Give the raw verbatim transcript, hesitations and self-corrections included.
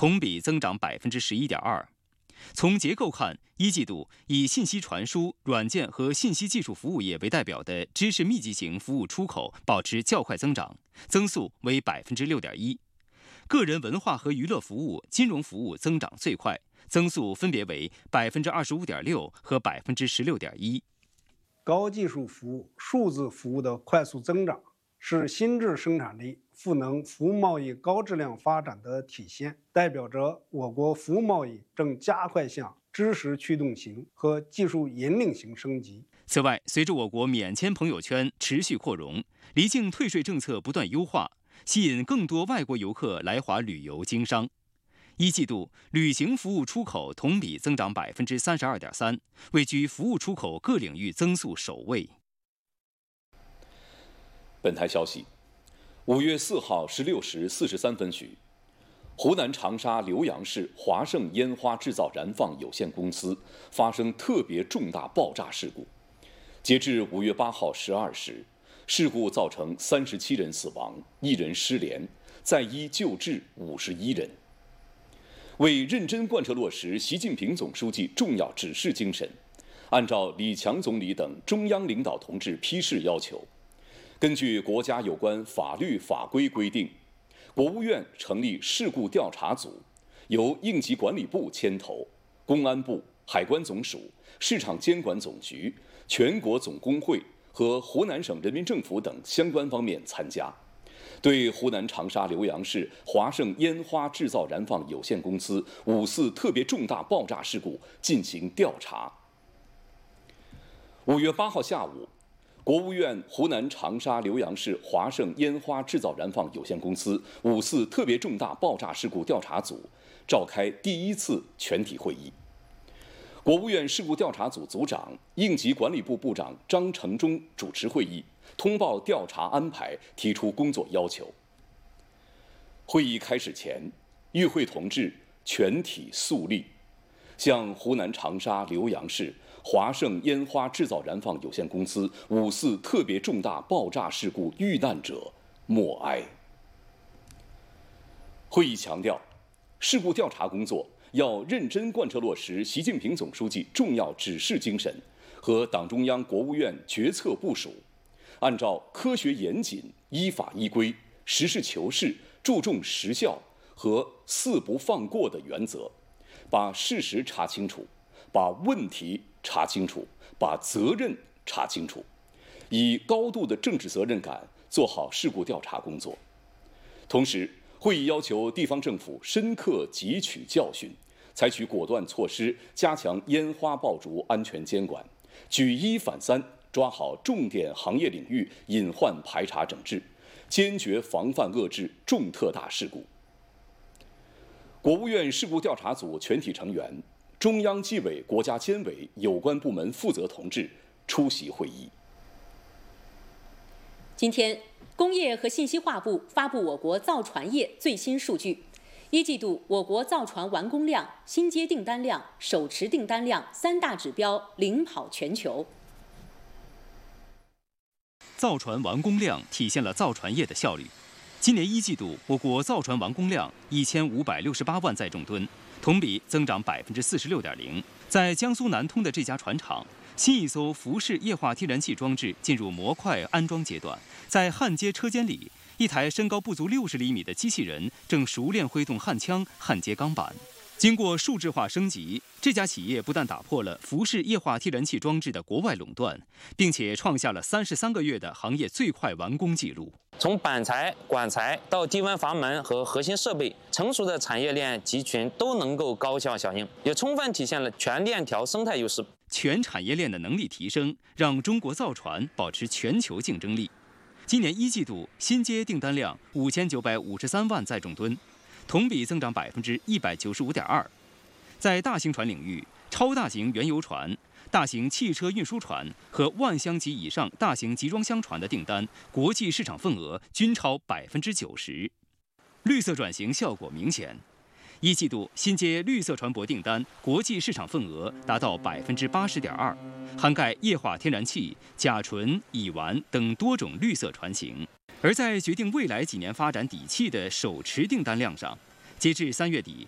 同比增长百分之十一点二。从结构看，一季度以信息传输、软件和信息技术服务业为代表的知识密集型服务出口保持较快增长，增速为百分之六点一。个人文化和娱乐服务、金融服务增长最快，增速分别为百分之二十五点六和百分之十六点一。 高技术服务、数字服务的快速增长，是新质生产力、赋能服务贸易高质量发展的体现，代表着我国服务贸易正加快向知识驱动型和技术引领型升级。 此外，随着我国免签朋友圈持续扩容，离境退税政策不断优化，吸引更多外国游客来华旅游经商。一季度，旅行服务出口同比增长百分之三十二点三，位居服务出口各领域增速首位。 本台消息，五月四号十六时四十三分许，湖南长沙浏阳市华盛烟花制造燃放有限公司发生特别重大爆炸事故。截至五月八号十二时，事故造成三十七人死亡，一人失联，在医救治五十一人。为认真贯彻落实习近平总书记重要指示精神，按照李强总理等中央领导同志批示要求，根据国家有关法律法规规定，国务院成立事故调查组，由应急管理部牵头，公安部、海关总署、市场监管总局、全国总工会和湖南省人民政府等相关方面参加，对湖南长沙浏阳市华盛烟花制造燃放有限公司五四特别重大爆炸事故进行调查。五月八号下午，国务院湖南长沙浏阳市华盛烟花制造燃放有限公司五四特别重大爆炸事故调查组召开第一次全体会议。国务院事故调查组组长、应急管理部部长张成忠主持会议，通报调查安排，提出工作要求。会议开始前，与会同志全体肃立，向湖南长沙浏阳市华盛烟花制造燃放有限公司五四特别重大爆炸事故遇难者默哀。会议强调，事故调查工作要认真贯彻落实习近平总书记重要指示精神和党中央、国务院决策部署，按照科学严谨、依法依规、实事求是、注重实效和四不放过的原则，把事实查清楚，把问题查清楚，把责任查清楚，以高度的政治责任感做好事故调查工作。同时，会议要求地方政府深刻汲取教训，采取果断措施，加强烟花爆竹安全监管，举一反三，抓好重点行业领域隐患排查整治，坚决防范遏制重特大事故。国务院事故调查组全体成员、中央纪委国家监委有关部门负责同志出席会议。 今天，工业和信息化部发布我国造船业最新数据。一季度，我国造船完工量、新接订单量、手持订单量三大指标领跑全球。 造船完工量体现了造船业的效率。今年一季度，我国造船完工量一千五百六十八万载重吨，同比增长百分之四十六点零。在江苏南通的这家船厂，新一艘浮式液化天然气装置进入模块安装阶段，在焊接车间里，一台身高不足六十厘米的机器人正熟练挥动焊枪、焊接钢板。经过数字化升级，这家企业不但打破了浮式液化天然气装置的国外垄断，并且创下了三十三个月的行业最快完工纪录。 从板材、管材到低温阀门和核心设备，成熟的产业链集群都能够高效响应，也充分体现了全链条生态优势。 全产业链的能力提升，让中国造船保持全球竞争力。今年一季度新接订单量五千九百五十三万载重吨，同比增长百分之一百九十五点二。在大型船领域，超大型原油船、大型汽车运输船和万箱级以上大型集装箱船的订单，国际市场份额均超百分之九十。绿色转型效果明显。一季度新接绿色船舶订单国际市场份额达到百分之八十点二，涵盖液化天然气、甲醇、乙烷等多种绿色船型。而在决定未来几年发展底气的手持订单量上，截至三月底，